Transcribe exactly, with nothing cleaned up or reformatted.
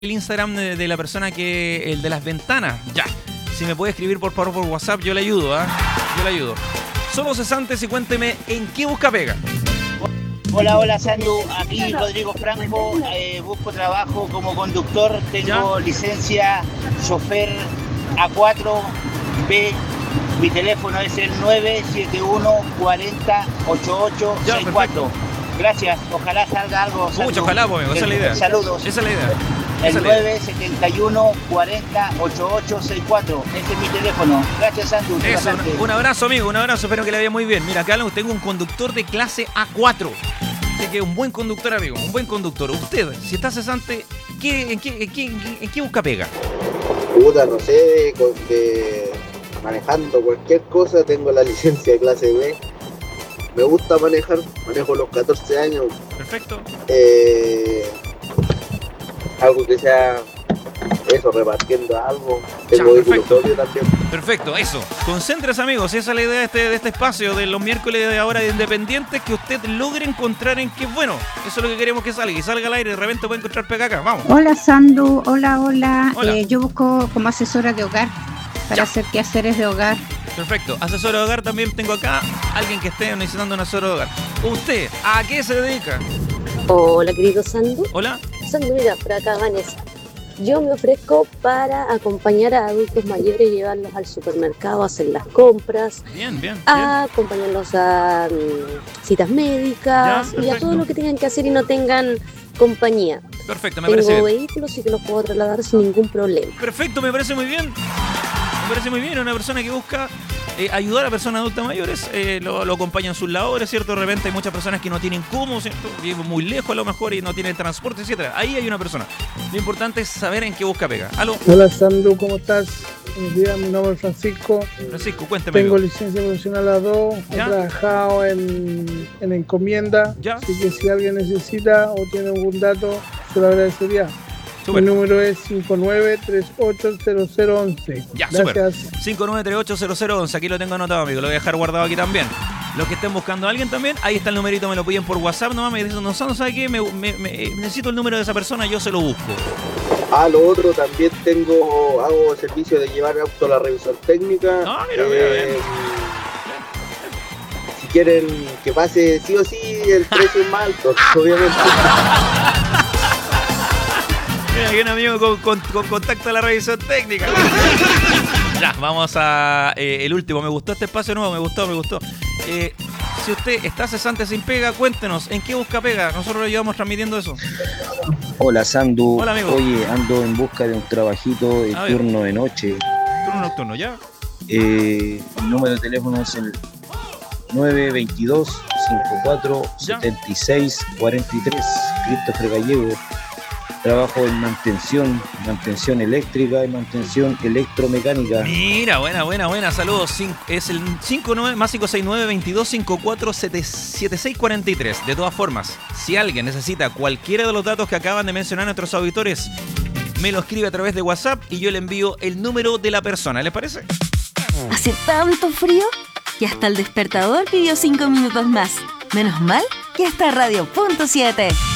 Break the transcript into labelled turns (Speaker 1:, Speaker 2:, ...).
Speaker 1: el Instagram de, de la persona que... el de las ventanas. Ya. Si me puede escribir por favor por WhatsApp, yo le ayudo, ¿ah? ¿eh? Yo le ayudo. Somos cesantes y cuénteme en qué busca pega.
Speaker 2: Hola, hola Sandu, aquí Rodrigo Franco, eh, busco trabajo como conductor, tengo ¿Ya? licencia chofer A cuatro B, mi teléfono es el nueve siete uno cuatro cero ocho ocho seis cuatro. Gracias, ojalá salga algo.
Speaker 1: Mucho, ojalá, pues, esa es la idea.
Speaker 2: Saludos.
Speaker 1: Esa es la idea.
Speaker 2: El nueve siete uno cuatro cero ocho ocho seis cuatro, ese es mi teléfono. Gracias, Sandu.
Speaker 1: Eso, un, un abrazo, amigo, un abrazo, espero que le vaya muy bien. Mira, acá tengo un conductor de clase A cuatro. Así que un buen conductor, amigo, un buen conductor. Usted, si está cesante, ¿qué, en, qué, en, qué, ¿en qué busca pega?
Speaker 3: Puta, no sé, con que manejando cualquier cosa, tengo la licencia de clase B. Me gusta manejar, manejo los catorce años.
Speaker 1: Perfecto.
Speaker 3: Eh, algo que sea eso, repartiendo algo. Tengo vehículo propio también.
Speaker 1: Perfecto, eso. Concéntrese, amigos. Esa es la idea de este, de este espacio de los miércoles de ahora de Independientes, que usted logre encontrar en qué bueno. Eso es lo que queremos que salga. Y salga al aire, de repente puede encontrar pega acá. Vamos.
Speaker 4: Hola, Sandu. Hola, hola.
Speaker 1: Hola.
Speaker 4: Eh, yo busco como asesora de hogar para
Speaker 1: Ya.
Speaker 4: hacer quehaceres de hogar.
Speaker 1: Perfecto. Asesor de hogar también tengo acá. Alguien que esté necesitando un asesor de hogar. ¿Usted a qué se dedica?
Speaker 5: Hola, querido Sandu.
Speaker 1: Hola.
Speaker 5: Sandu, mira, por acá Vanessa. Yo me ofrezco para acompañar a adultos mayores y llevarlos al supermercado a hacer las compras,
Speaker 1: Bien, bien. bien.
Speaker 5: a acompañarlos a um, citas médicas
Speaker 1: Ya,
Speaker 5: y a todo lo que tengan que hacer y no tengan compañía.
Speaker 1: Perfecto, me parece
Speaker 5: Tengo
Speaker 1: bien.
Speaker 5: vehículos y que los puedo trasladar sin ningún problema.
Speaker 1: Perfecto, me parece muy bien. Me parece muy bien. Una persona que busca eh, ayudar a personas adultas mayores, eh, lo, lo acompaña en sus labores, ¿cierto? De repente hay muchas personas que no tienen cómo, ¿cierto? Viven muy lejos a lo mejor y no tienen transporte, etcétera. Ahí hay una persona. Lo importante es saber en qué busca pega. ¿Aló?
Speaker 6: Hola Sandu, ¿cómo estás? Buenos días, mi nombre es Francisco.
Speaker 1: Francisco, cuénteme.
Speaker 6: Tengo
Speaker 1: amigo.
Speaker 6: licencia profesional A dos, he
Speaker 1: ¿Ya?
Speaker 6: trabajado en, en encomienda,
Speaker 1: ¿Ya?
Speaker 6: así que si alguien necesita o tiene algún dato, se lo agradecería.
Speaker 1: Súper.
Speaker 6: Mi número es cinco nueve tres ocho cero cero uno uno.
Speaker 1: Ya,
Speaker 6: Gracias.
Speaker 1: súper. cinco nueve tres ocho cero cero once. Aquí lo tengo anotado, amigo. Lo voy a dejar guardado aquí también. Los que estén buscando a alguien también, ahí está el numerito, me lo piden por WhatsApp nomás. Me dicen, no, ¿sabe qué? Me, me, me, necesito el número de esa persona, yo se lo busco.
Speaker 3: Ah, lo otro, también tengo, hago servicio de llevar auto a la revisión técnica.
Speaker 1: Ah, mira, mira, bien.
Speaker 3: Si quieren que pase sí o sí, el precio es más alto, obviamente.
Speaker 1: Mira, aquí un amigo con, con, con contacto a la revisión técnica. Ya, vamos a eh, el último. Me gustó este espacio nuevo, me gustó, me gustó. Eh, si usted está cesante sin pega, cuéntenos, ¿en qué busca pega? Nosotros lo llevamos transmitiendo eso.
Speaker 7: Hola Sandu,
Speaker 1: Hola, amigo.
Speaker 7: oye, ando en busca de un trabajito de
Speaker 1: A ver.
Speaker 7: turno de noche.
Speaker 1: Turno nocturno, ¿ya?
Speaker 7: Eh, mi número de teléfono es el nueve dos dos, cinco cuatro,
Speaker 1: Ya.
Speaker 7: siete seis cuatro tres, Christopher Gallego. Trabajo en mantención, mantención eléctrica y mantención electromecánica.
Speaker 1: Mira, buena, buena, buena. Saludos. Cin- Es el cinco nueve más cinco seis nueve veintidós cincuenta y cuatro siete seis cuarenta y tres. De todas formas, si alguien necesita cualquiera de los datos que acaban de mencionar nuestros auditores, me lo escribe a través de WhatsApp y yo le envío el número de la persona. ¿Les parece?
Speaker 8: Hace tanto frío que hasta el despertador pidió cinco minutos más. Menos mal que está Radio Punto siete.